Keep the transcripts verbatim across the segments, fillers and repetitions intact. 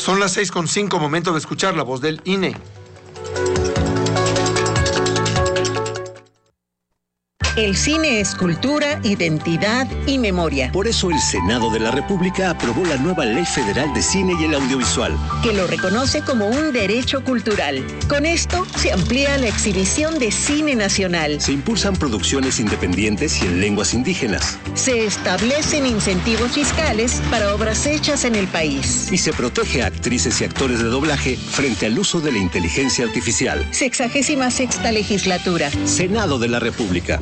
Son las seis con cinco, momento de escuchar la voz del I N E. El cine es cultura, identidad y memoria. Por eso el Senado de la República aprobó la nueva Ley Federal de Cine y el Audiovisual, que lo reconoce como un derecho cultural. Con esto se amplía la exhibición de cine nacional. Se impulsan producciones independientes y en lenguas indígenas. Se establecen incentivos fiscales para obras hechas en el país. Y se protege a actrices y actores de doblaje frente al uso de la inteligencia artificial. Sexagésima sexta legislatura. Senado de la República.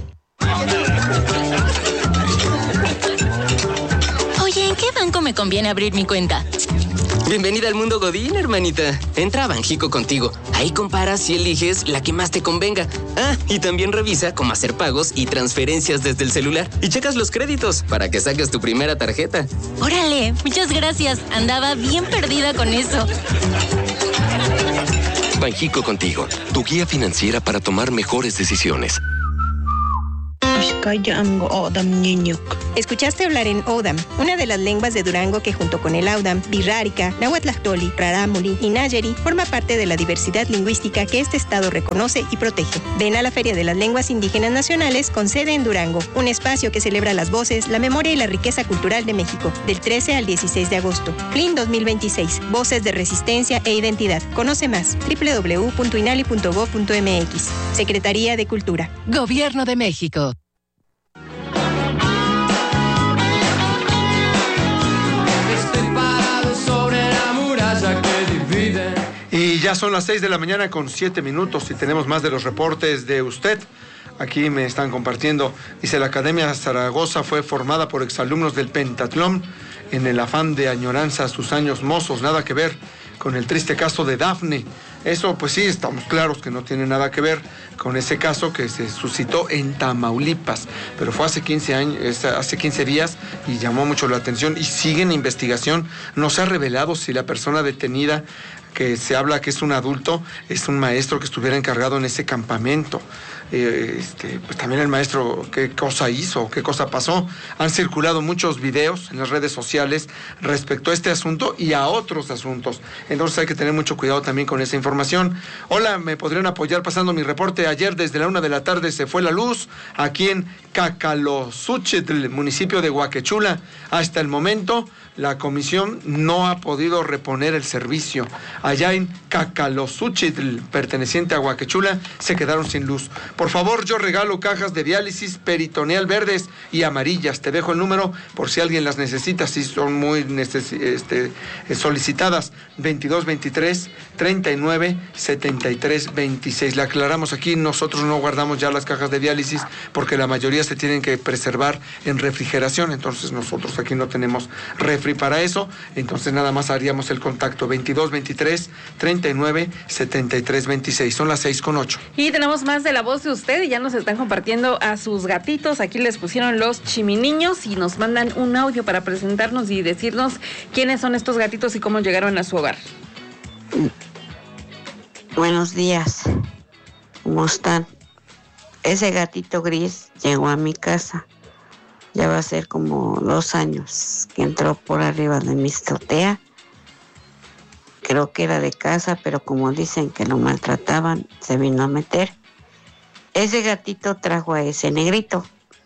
Oye, ¿en qué banco me conviene abrir mi cuenta? Bienvenida al mundo Godín, hermanita. Entra a Banjico contigo. Ahí comparas y eliges la que más te convenga. Ah, y también revisa cómo hacer pagos y transferencias desde el celular. Y checas los créditos para que saques tu primera tarjeta. Órale, muchas gracias. Andaba bien perdida con eso. Banjico contigo, tu guía financiera para tomar mejores decisiones. Escuchaste hablar en Odam, una de las lenguas de Durango que junto con el Audam, Birrárica, Nahuatlactoli, Rarámuri y Nayeri forma parte de la diversidad lingüística que este estado reconoce y protege. Ven a la Feria de las Lenguas Indígenas Nacionales con sede en Durango, un espacio que celebra las voces, la memoria y la riqueza cultural de México, del trece al dieciséis de agosto. F L I N dos mil veintiséis, Voces de Resistencia e Identidad. Conoce más, doble u doble u doble u punto inali punto gob punto eme equis. Secretaría de Cultura. Gobierno de México. Y ya son las seis de la mañana con siete minutos y tenemos más de los reportes de usted. Aquí me están compartiendo. Dice, la Academia Zaragoza fue formada por exalumnos del Pentatlón en el afán de añoranza a sus años mozos. Nada que ver con el triste caso de Dafne. Eso, pues sí, estamos claros que no tiene nada que ver con ese caso que se suscitó en Tamaulipas, pero fue hace quince años, hace quince días y llamó mucho la atención y sigue en investigación. No se ha revelado si la persona detenida, que se habla que es un adulto, es un maestro que estuviera encargado en ese campamento. Eh, este, pues también el maestro, qué cosa hizo, qué cosa pasó. Han circulado muchos videos en las redes sociales respecto a este asunto y a otros asuntos. Entonces hay que tener mucho cuidado también con esa información. Hola, ¿me podrían apoyar pasando mi reporte? Ayer desde la una de la tarde se fue la luz aquí en Cacalozúchitl, municipio de Huaquechula. Hasta el momento la comisión no ha podido reponer el servicio. Allá en Cacalozúchitl, perteneciente a Huaquechula, se quedaron sin luz. Por favor, yo regalo cajas de diálisis peritoneal verdes y amarillas. Te dejo el número por si alguien las necesita, si son muy neces- este, solicitadas. veintidós veintitrés treinta y nueve setenta y tres veintiséis. Le aclaramos aquí, nosotros no guardamos ya las cajas de diálisis porque la mayoría se tienen que preservar en refrigeración. Entonces nosotros aquí no tenemos refri para eso. Entonces nada más haríamos el contacto veintidós veintitrés treinta y nueve setenta y tres veintiséis. Son las seis con ocho. Y tenemos más de la voz de usted y ya nos están compartiendo a sus gatitos. Aquí les pusieron los chiminiños y nos mandan un audio para presentarnos y decirnos quiénes son estos gatitos y cómo llegaron a su hogar. Buenos días, ¿cómo están? Ese gatito gris llegó a mi casa, ya va a ser como dos años que entró por arriba de mi azotea. Creo que era de casa, pero como dicen que lo maltrataban, se vino a meter. Ese gatito trajo a ese negrito.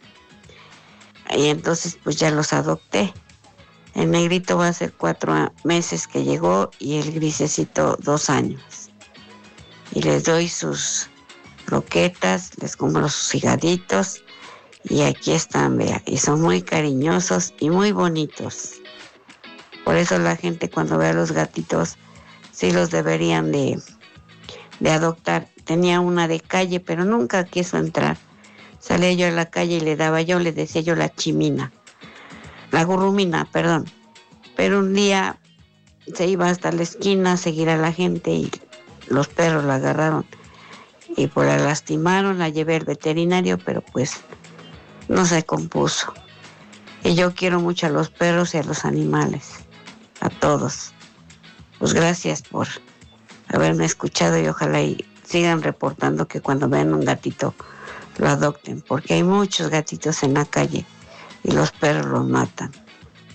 Y entonces pues ya los adopté. El negrito va a ser cuatro meses que llegó y el grisecito dos años. Y les doy sus croquetas, les compro sus higaditos y aquí están, vea. Y son muy cariñosos y muy bonitos. Por eso la gente cuando ve a los gatitos sí los deberían de, de adoptar. Tenía una de calle, pero nunca quiso entrar. Salía yo a la calle y le daba, yo le decía yo la chimina, la gurrumina, perdón. Pero un día se iba hasta la esquina a seguir a la gente y los perros la agarraron y pues la lastimaron, la llevé al veterinario, pero pues no se compuso. Y yo quiero mucho a los perros y a los animales, a todos. Pues gracias por haberme escuchado y ojalá y sigan reportando que cuando vean un gatito lo adopten, porque hay muchos gatitos en la calle y los perros los matan.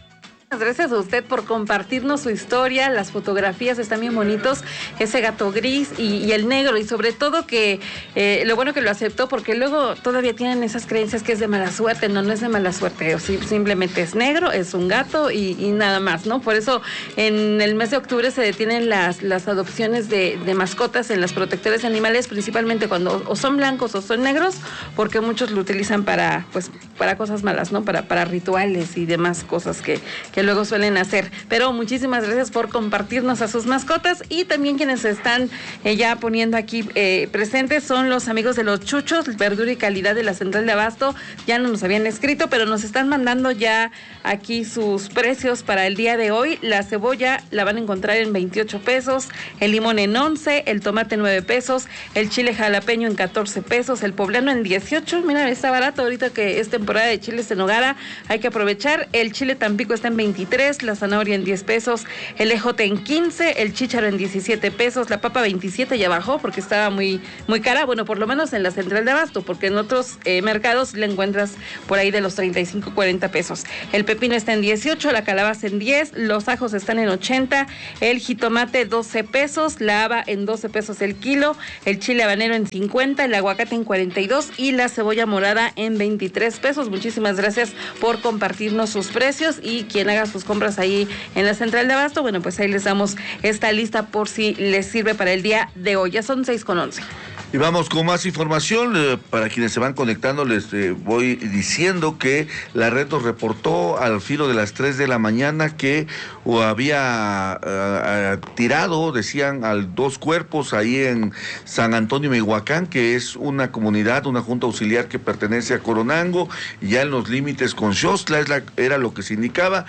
Gracias a usted por compartirnos su historia, las fotografías están bien bonitos, ese gato gris y, y el negro, y sobre todo que eh, lo bueno que lo aceptó, porque luego todavía tienen esas creencias que es de mala suerte. No, no es de mala suerte, o sí, simplemente es negro, es un gato y, y nada más, ¿no? Por eso en el mes de octubre se detienen las, las adopciones de, de mascotas en las protectores de animales, principalmente cuando o son blancos o son negros, porque muchos lo utilizan para, pues, para cosas malas, ¿no? Para, para rituales y demás cosas que, que luego suelen hacer. Pero muchísimas gracias por compartirnos a sus mascotas, y también quienes se están eh, ya poniendo aquí eh, presentes son los amigos de los Chuchos, verdura y calidad de la Central de Abasto. Ya no nos habían escrito, pero nos están mandando ya aquí sus precios para el día de hoy. La cebolla la van a encontrar en veintiocho pesos, el limón en once, el tomate en nueve pesos, el chile jalapeño en catorce pesos, el poblano en dieciocho. Mira, está barato ahorita que es temporada de chiles en nogada, hay que aprovechar. El chile tampico está en veintitrés, la zanahoria en diez pesos, el ejote en quince, el chícharo en diecisiete pesos, la papa veintisiete, ya bajó porque estaba muy, muy cara, bueno, por lo menos en la Central de Abasto, porque en otros eh, mercados le encuentras por ahí de los treinta y cinco, cuarenta pesos. El pepino está en dieciocho, la calabaza en diez, los ajos están en ochenta, el jitomate doce pesos, la haba en doce pesos el kilo, el chile habanero en cincuenta, el aguacate en cuarenta y dos y la cebolla morada en veintitrés pesos. Muchísimas gracias por compartirnos sus precios, y quien haga sus compras ahí en la Central de Abasto, bueno, pues ahí les damos esta lista por si les sirve para el día de hoy. Ya son seis con once. Y vamos con más información. Eh, para quienes se van conectando, les eh, voy diciendo que la red nos reportó al filo de las tres de la mañana que o había uh, uh, tirado, decían, al dos cuerpos ahí en San Antonio Mihuacán, que es una comunidad, una junta auxiliar que pertenece a Coronango, ya en los límites con Xostla, es la, era lo que se indicaba.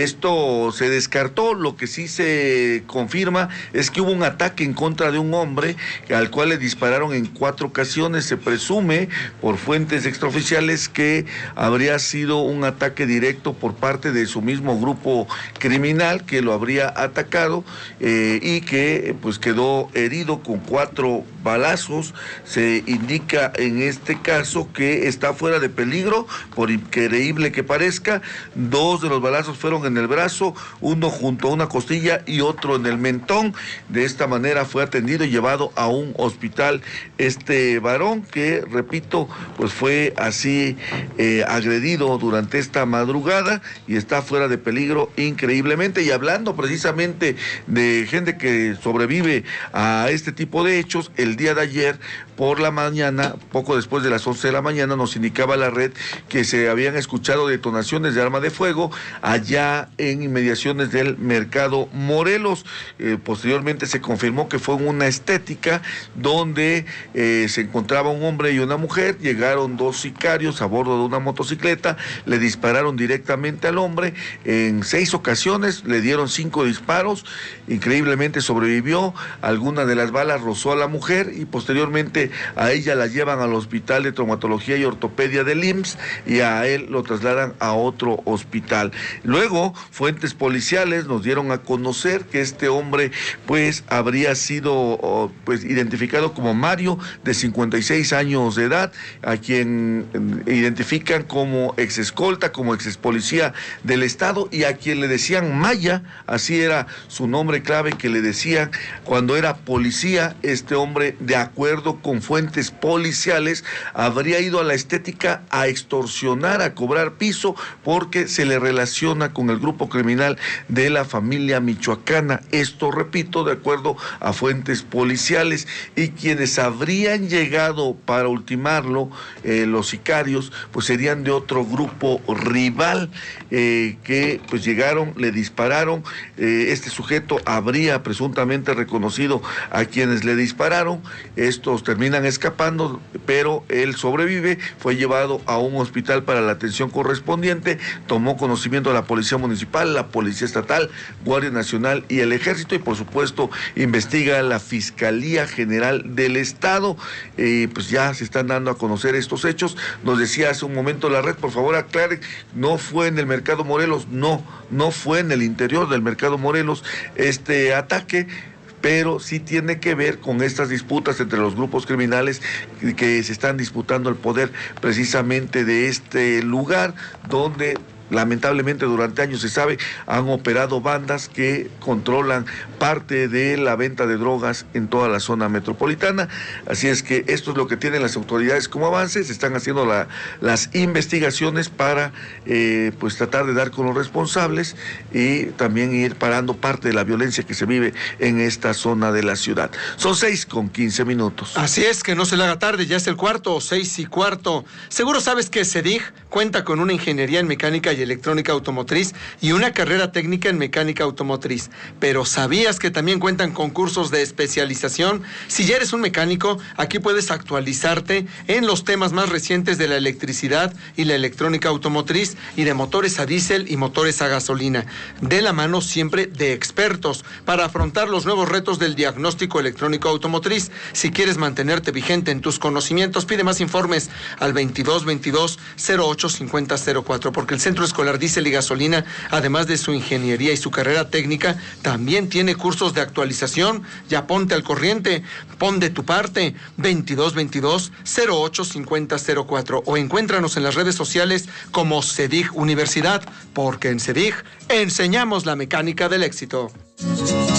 Esto se descartó. Lo que sí se confirma es que hubo un ataque en contra de un hombre al cual le dispararon en cuatro ocasiones. Se presume por fuentes extraoficiales que habría sido un ataque directo por parte de su mismo grupo criminal que lo habría atacado eh, y que pues quedó herido con cuatro balazos. Se indica en este caso que está fuera de peligro, por increíble que parezca. Dos de los balazos fueron en el brazo, uno junto a una costilla y otro en el mentón. De esta manera fue atendido y llevado a un hospital este varón, que, repito, pues fue así eh, agredido durante esta madrugada y está fuera de peligro increíblemente. Y hablando precisamente de gente que sobrevive a este tipo de hechos, el día de ayer por la mañana, poco después de las once de la mañana, nos indicaba la red que se habían escuchado detonaciones de arma de fuego allá en inmediaciones del Mercado Morelos. Eh, posteriormente se confirmó que fue una estética donde eh, se encontraba un hombre y una mujer. Llegaron dos sicarios a bordo de una motocicleta, le dispararon directamente al hombre en seis ocasiones, le dieron cinco disparos, increíblemente sobrevivió. Alguna de las balas rozó a la mujer y posteriormente a ella la llevan al Hospital de Traumatología y Ortopedia del I M S S y a él lo trasladan a otro hospital. Luego, fuentes policiales nos dieron a conocer que este hombre pues habría sido pues identificado como Mario, de cincuenta y seis años de edad, a quien identifican como ex escolta, como ex policía del estado, y a quien le decían Maya, así era su nombre clave que le decían cuando era policía. Este hombre, de acuerdo con fuentes policiales, habría ido a la estética a extorsionar, a cobrar piso, porque se le relaciona con el grupo criminal de la familia michoacana. Esto, repito, de acuerdo a fuentes policiales. Y quienes habrían llegado para ultimarlo, eh, los sicarios, pues serían de otro grupo rival, eh, que pues llegaron, le dispararon. Eh, este sujeto habría presuntamente reconocido a quienes le dispararon. Estos terminan escapando, pero él sobrevive, fue llevado a un hospital para la atención correspondiente. Tomó conocimiento de la Policía Municipal, la Policía Estatal, Guardia Nacional y el Ejército, y por supuesto investiga la Fiscalía General del Estado. Eh, pues ya se están dando a conocer estos hechos. Nos decía hace un momento la red, por favor aclaren, no fue en el Mercado Morelos, no, no fue en el interior del Mercado Morelos este ataque, pero sí tiene que ver con estas disputas entre los grupos criminales que se están disputando el poder precisamente de este lugar, donde lamentablemente durante años se sabe, han operado bandas que controlan parte de la venta de drogas en toda la zona metropolitana. Así es que esto es lo que tienen las autoridades como avance. Se están haciendo la, las investigaciones para eh, pues tratar de dar con los responsables y también ir parando parte de la violencia que se vive en esta zona de la ciudad. Son seis con quince minutos. Así es, que no se le haga tarde, ya es el cuarto, seis y cuarto. Seguro sabes que CEDIG cuenta con una ingeniería en mecánica y electrónica automotriz y una carrera técnica en mecánica automotriz. Pero ¿sabías que también cuentan con cursos de especialización? Si ya eres un mecánico, aquí puedes actualizarte en los temas más recientes de la electricidad y la electrónica automotriz y de motores a diésel y motores a gasolina. De la mano siempre de expertos para afrontar los nuevos retos del diagnóstico electrónico automotriz. Si quieres mantenerte vigente en tus conocimientos, pide más informes al veintidós veintidós cero ocho cincuenta cero cuatro, porque el Centro Escolar Diésel y Gasolina, además de su ingeniería y su carrera técnica, también tiene cursos de actualización. Ya ponte al corriente, pon de tu parte, veintidós veintidós cero ocho cincuenta cero cuatro, o encuéntranos en las redes sociales como CEDIG Universidad, porque en CEDIG enseñamos la mecánica del éxito.